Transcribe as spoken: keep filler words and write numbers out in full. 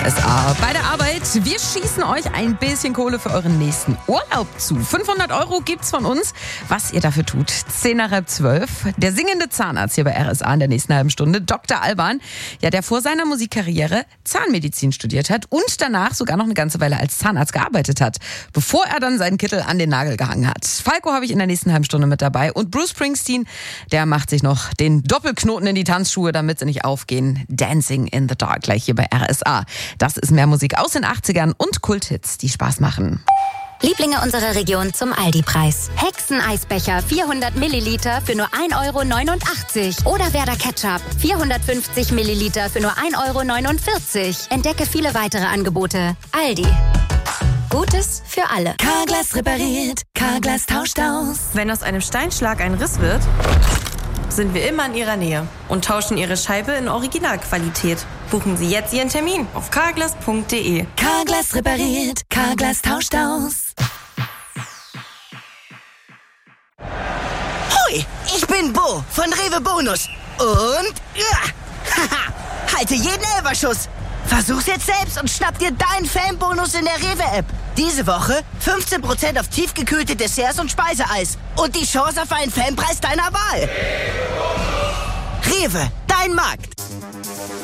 R S A. Bei der Arbeit, wir schießen euch ein bisschen Kohle für euren nächsten Urlaub zu. fünfhundert Euro gibt's von uns. Was ihr dafür tut, zehn nach halb zwölf. Der singende Zahnarzt hier bei R S A in der nächsten halben Stunde, Doktor Alban, ja, der vor seiner Musikkarriere Zahnmedizin studiert hat und danach sogar noch eine ganze Weile als Zahnarzt gearbeitet hat, bevor er dann seinen Kittel an den Nagel gehangen hat. Falco habe ich in der nächsten halben Stunde mit dabei und Bruce Springsteen, der macht sich noch den Doppelknoten in die Tanzschuhe, damit sie nicht aufgehen. Dancing in the Dark, gleich hier bei R S A. Das ist mehr Musik aus den achtzigern und Kulthits, die Spaß machen. Lieblinge unserer Region zum Aldi-Preis. Hexeneisbecher vierhundert Milliliter für nur ein Euro neunundachtzig. Oder Werder Ketchup vierhundertfünfzig Milliliter für nur ein Euro neunundvierzig. Entdecke viele weitere Angebote. Aldi. Gutes für alle. Carglass repariert, Carglass tauscht aus. Wenn aus einem Steinschlag ein Riss wird, sind wir immer in Ihrer Nähe und tauschen Ihre Scheibe in Originalqualität. Buchen Sie jetzt Ihren Termin auf carglass punkt de. Carglass repariert, Carglass tauscht aus. Hoi, ich bin Bo von Rewe Bonus. Und ja, haha, halte jeden Elberschuss. Versuch's jetzt selbst und schnapp dir deinen Fanbonus in der Rewe-App. Diese Woche fünfzehn Prozent auf tiefgekühlte Desserts und Speiseeis. Und die Chance auf einen Fanpreis deiner Wahl. Rewe, dein Markt.